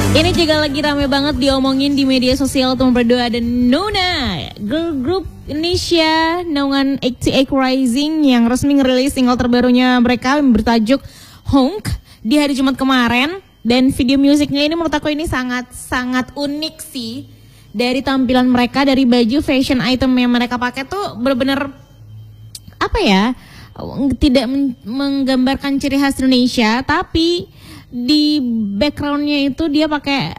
Ini juga lagi rame banget diomongin di media sosial teman berdua, ada Nona, girl group Indonesia naungan XTX Rising yang resmi ngerilis single terbarunya mereka yang bertajuk Honk di hari Jumat kemarin. Dan video musiknya ini menurut aku ini sangat unik sih. Dari tampilan mereka, dari baju fashion item yang mereka pakai tuh bener-bener apa ya, tidak menggambarkan ciri khas Indonesia, tapi di backgroundnya itu dia pakai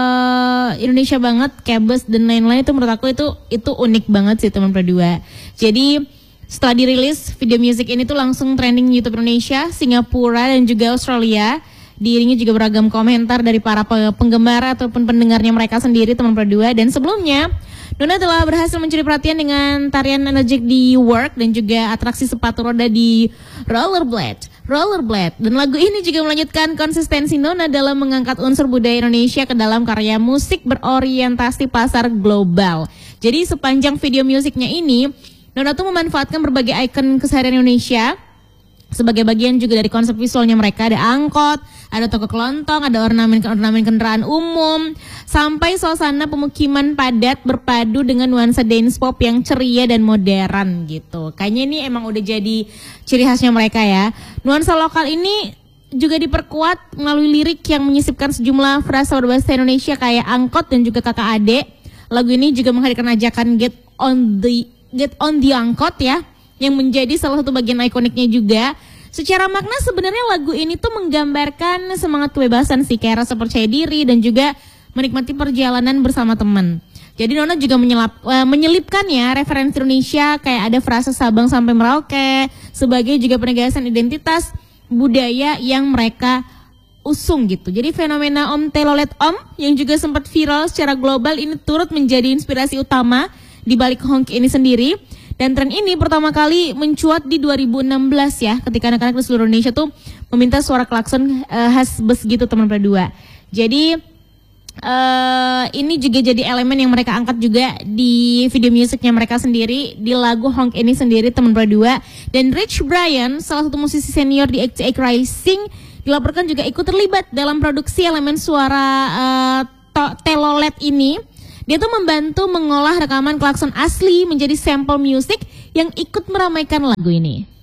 Indonesia banget, kayak bus dan lain-lain. Itu menurut aku itu unik banget sih teman berdua. Jadi setelah dirilis video musik ini tuh langsung trending YouTube Indonesia, Singapura dan juga Australia. Diiringi juga beragam komentar dari para penggemar ataupun pendengarnya mereka sendiri teman berdua. Dan sebelumnya Nona telah berhasil mencuri perhatian dengan tarian energik di Work dan juga atraksi sepatu roda di Rollerblade. Dan lagu ini juga melanjutkan konsistensi Nona dalam mengangkat unsur budaya Indonesia ke dalam karya musik berorientasi pasar global. Jadi sepanjang video musiknya ini, Nona tuh memanfaatkan berbagai ikon keseharian Indonesia sebagai bagian juga dari konsep visualnya mereka. Ada angkot, ada toko kelontong, ada ornamen kendaraan umum, sampai suasana pemukiman padat berpadu dengan nuansa dance pop yang ceria dan modern gitu. Kayaknya ini emang udah jadi ciri khasnya mereka ya. Nuansa lokal ini juga diperkuat melalui lirik yang menyisipkan sejumlah frasa berbahasa Indonesia kayak angkot dan juga kakak adik. Lagu ini juga menghadirkan ajakan get on the angkot ya, yang menjadi salah satu bagian ikoniknya juga. Secara makna sebenarnya lagu ini tuh menggambarkan semangat kebebasan sih, kayak rasa percaya diri dan juga menikmati perjalanan bersama teman. Jadi Nona juga menyelipkan ya referensi Indonesia, kayak ada frasa Sabang sampai Merauke sebagai juga penegasan identitas budaya yang mereka usung gitu. Jadi fenomena Om Telolet Om yang juga sempat viral secara global ini turut menjadi inspirasi utama di balik Honk ini sendiri. Dan tren ini pertama kali mencuat di 2016 ya, ketika anak-anak di seluruh Indonesia tuh meminta suara klakson khas bus gitu teman berdua. Jadi ini juga jadi elemen yang mereka angkat juga di video musiknya mereka sendiri, di lagu Honk ini sendiri teman berdua. Dan Rich Brian, salah satu musisi senior di XTX Rising, dilaporkan juga ikut terlibat dalam produksi elemen suara telolet ini. Dia tuh membantu mengolah rekaman klakson asli menjadi sampel musik yang ikut meramaikan lagu ini.